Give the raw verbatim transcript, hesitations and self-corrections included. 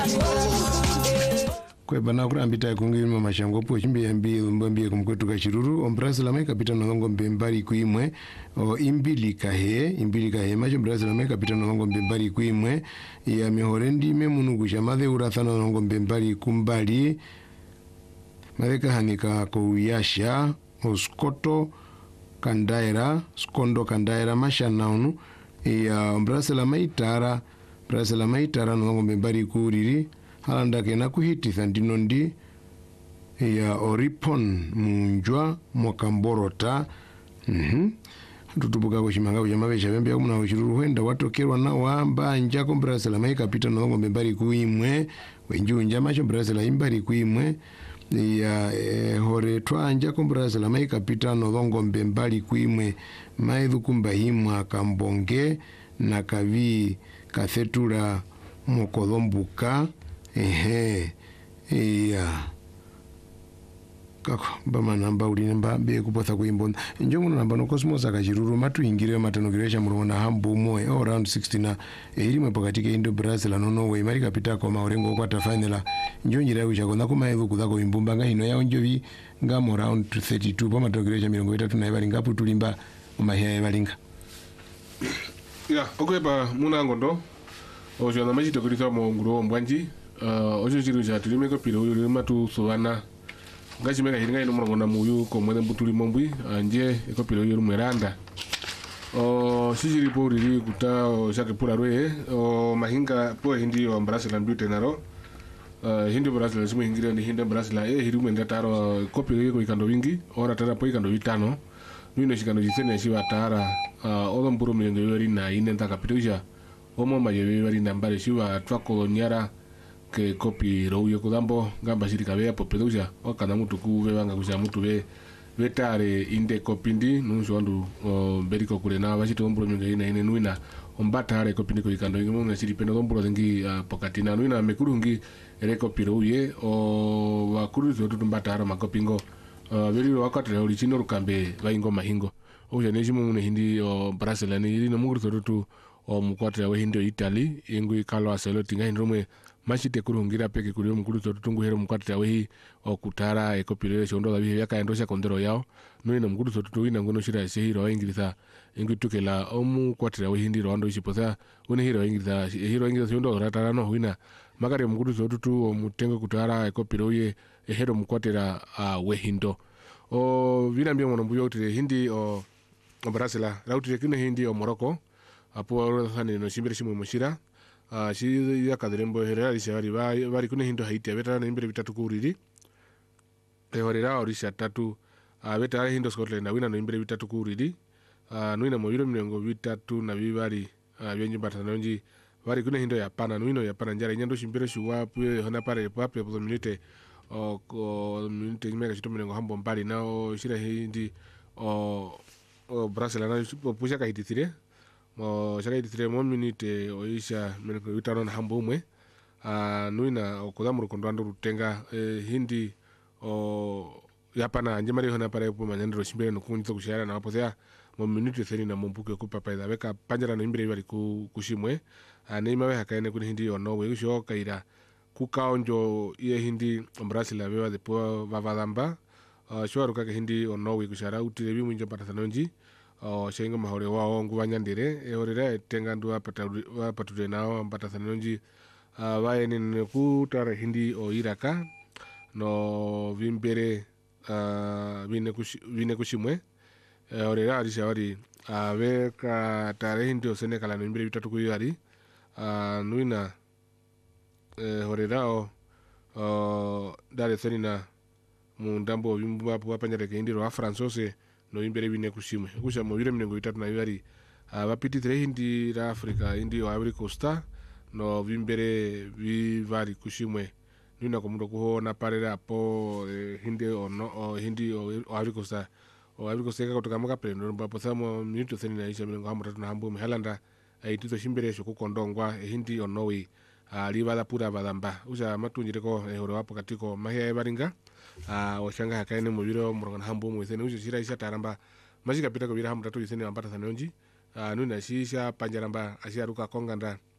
Kwa bana kurambita kungirima mashango po chimbe yambi mbambie kumkwetu kachiruru ombrasa la mai kapita nongo mbembari kuimwe o imbili kahe imbili kahe macho brasa la mai kapita nongo mbembari kuimwe ya mihorendi memunugusha mathe urathana nongo mbembari kumbali madeka hanika kouyasha oskoto kandaira skondo kandaira mashanaunu ya ombrasa la mai tara brasa la mai tara nongo mbembari kuriri halanda kena kuhititha ndino ndi ya oripon munjwa mwakamborota mhm tutubuka ko chimanga kujama besha bembe kumuna ushiruru hwenda watokerwa na wamba njako Brazil mai kapita nongo mbembari kuimwe wenjunja macho Brazil imbari kuimwe ya e, hore twa njako Brazil mai kapita nongo mbembari kuimwe mai dhukumba himwa kambonge na kavi kathetura mokodhombuka ehe iya kako bama namba uli namba be kupotha kuimbonda njongo namba no cosmos akachiruru matu ingire matanokiresha murona hambu moe all round sixty na ilimwe pakati ke Indo Brazil no Norway mari kapita kwa maorengo kwata final njonjira ucha kona kuma evu kudako imbumba nga hino ya njovi ngamo round thirty-two pa matanokiresha mirongo itatu na ibali ngapu tulimba umahia ibalinga ya okweba munango ndo ojo na majito kulitwa mo nguro mbwanji uh, ojo chiru cha tulime ko pilo yuri matu sovana ngachi meka hiringa ino murongo na muyu ko mwene mbutuli mombwi anje ko pilo yuri mweranda o sijiri po riri kuta o shake pura roe o mahinga po hindi o Brazil and Britain aro uh, hindi Brazil simu hingira ni hindi Brazil e hiru mwenda taro ko pilo yuri ko ikando wingi ora tara po ikando vitano nuino shikando jisene shiwa tara uh, odo mburu mwengo yuri na ine ntaka pituja omo mayewe bari nambare shiwa twa koloniara ke kopi rouyo kudambo ngamba shirika bea popeduja okana mutu kuve banga kusha mutu be vetare inde kopindi nunso andu beriko kule na bashito ombro nyonge ina ine nuina ombatare kopindi ko ikando ngimo na shiri peno ombro ngi uh, pokatina nuina mekurungi ere kopi rouye o wakuru zo tutumbatara makopingo uh, beri wakati uli chino rukambe baingo mahingo oja nejimu ne hindi o Brazil ni iri no muguru tu o mukwatra we hindi Italy ingui kalo aselo tinga hindromwe machite kurungira peke kuri mukuru totungu hero mukwatra we o kutara e kopile shondo gabi yaka endosha kondero yao no ina mukuru totungu ina ngono shira se hero ingilitha ingui tukela o mukwatra we hindi rondo ishipotha une hero ingilitha hero ingilitha shondo ratara no huina magari mukuru totungu o mutengo kutara e kopile ye e hero mukwatra uh, we hindo o vina mbio mono mbuyo tire hindi o Brazil rautire kino hindi o Morocco apo thani no shimbere shimu mushira a shi ya kadrembo herera rishabari bari bari kune hindo haiti abeta na imbere bitatu kuriri e horera orisha tatu abeta hindo Scotland na wina no imbere bitatu kuriri a nuina moyiro mlengo bitatu na bibari byenye batanonji bari kune hindo ya pana nuino ya pana njara nyando shimbere shuwa pwe hona pare pape po minute o ko minute mega chito mlengo hambo mbali na o shira hindi o o Brazil na pusha ka hititire mo shaka itire mo minute oisha meneko vitano na hambo umwe a nuina okodamuru kondwando rutenga e, hindi o yapana njemari hona pare po manyandro shimbere no kunzo kushara na wapothea mo minute theni na mumbuke kupapa ida beka panjara no imbere bari ku kushimwe a neima we hakaene kuni hindi ono we usho kaira kukaonjo ye hindi Brazil abewa depo vavadamba uh, shwaru kake hindi ono we kushara utire bimu njo patathanonji o shengo mahore wao ngubanyandire e horera tenga ndu apata apatude nao ambata thanonji uh, vae ni kutara hindi o iraka no vimbere uh, vine kushi vine kushimwe e horera alishawari ave uh, ka tare hindi o senekala no imbere bitatu kuyari uh, nuina e horera o uh, dare senina mundambo vimba panyare ke hindi ro afransose no imbere bine kushimwe kusha mo bire mnengo bitatu na bibari abapitire hindi ra Africa hindi o Ivory Coast no bimbere bivari kushimwe nina komundo kuhona parera po eh, hindi o no o hindi o Ivory Coast o Ivory Coast ka kutoka maka prendo mbapo samo minuto theni na isha mnengo hambo tatu na hambo Halanda aitito shimbere sho kukondongwa eh, hindi o Norway aliba da pura badamba usha matunjire ko eh, horo wapo katiko mahia ebaringa a uh, oshanga hakaene mubiro murongana hambo mwesene ujo shira isha taramba mashika pita ko bira hambo tatu yisene ambata thanonji uh, nuna shisha panjaramba asharuka konganda